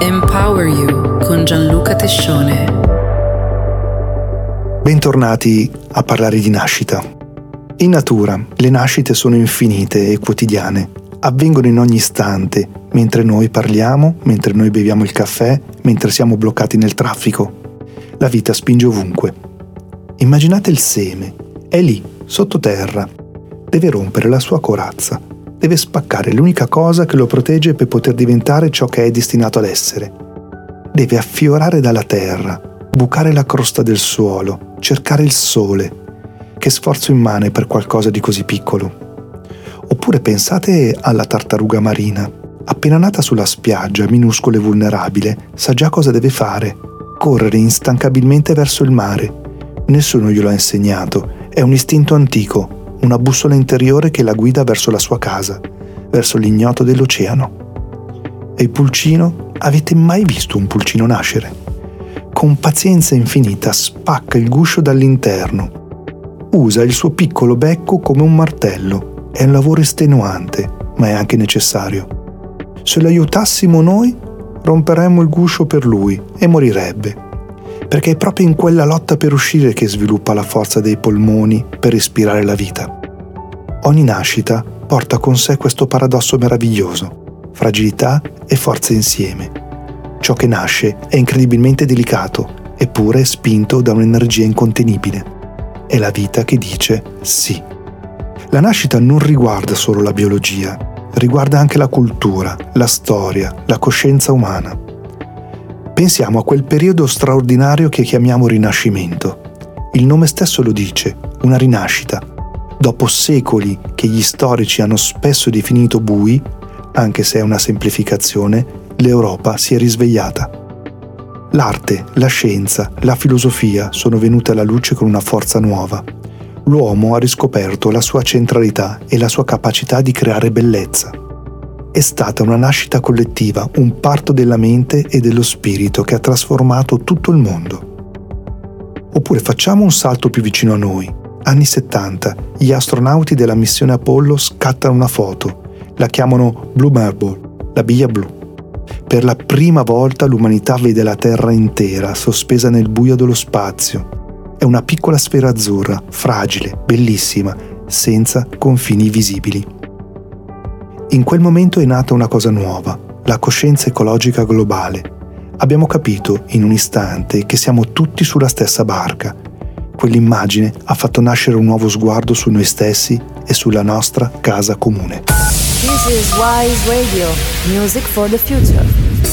Empower You con Gianluca Tescione. Bentornati a parlare di nascita. In natura le nascite sono infinite e quotidiane, avvengono in ogni istante, mentre noi parliamo, mentre noi beviamo il caffè, mentre siamo bloccati nel traffico. La vita spinge ovunque. Immaginate il seme, è lì, sottoterra, deve rompere la sua corazza, deve spaccare l'unica cosa che lo protegge per poter diventare ciò che è destinato ad essere. Deve affiorare dalla terra, bucare la crosta del suolo, cercare il sole. Che sforzo immane per qualcosa di così piccolo. Oppure pensate alla tartaruga marina. Appena nata sulla spiaggia, minuscola e vulnerabile, sa già cosa deve fare. Correre instancabilmente verso il mare. Nessuno glielo ha insegnato. È un istinto antico, una bussola interiore che la guida verso la sua casa, verso l'ignoto dell'oceano. E il pulcino? Avete mai visto un pulcino nascere? Con pazienza infinita spacca il guscio dall'interno. Usa il suo piccolo becco come un martello. È un lavoro estenuante, ma è anche necessario. Se lo aiutassimo noi, romperemmo il guscio per lui e morirebbe. Perché è proprio in quella lotta per uscire che sviluppa la forza dei polmoni per respirare la vita. Ogni nascita porta con sé questo paradosso meraviglioso: fragilità e forza insieme. Ciò che nasce è incredibilmente delicato, eppure è spinto da un'energia incontenibile. È la vita che dice sì. La nascita non riguarda solo la biologia, riguarda anche la cultura, la storia, la coscienza umana. Pensiamo a quel periodo straordinario che chiamiamo Rinascimento. Il nome stesso lo dice, una rinascita. Dopo secoli che gli storici hanno spesso definito bui, anche se è una semplificazione, l'Europa si è risvegliata. L'arte, la scienza, la filosofia sono venute alla luce con una forza nuova. L'uomo ha riscoperto la sua centralità e la sua capacità di creare bellezza. È stata una nascita collettiva, un parto della mente e dello spirito che ha trasformato tutto il mondo. Oppure facciamo un salto più vicino a noi. Anni 70, gli astronauti della missione Apollo scattano una foto. La chiamano Blue Marble, la biglia blu. Per la prima volta l'umanità vede la Terra intera, sospesa nel buio dello spazio. È una piccola sfera azzurra, fragile, bellissima, senza confini visibili. In quel momento è nata una cosa nuova, la coscienza ecologica globale. Abbiamo capito in un istante che siamo tutti sulla stessa barca. Quell'immagine ha fatto nascere un nuovo sguardo su noi stessi e sulla nostra casa comune. This is Wise Radio, music for the future.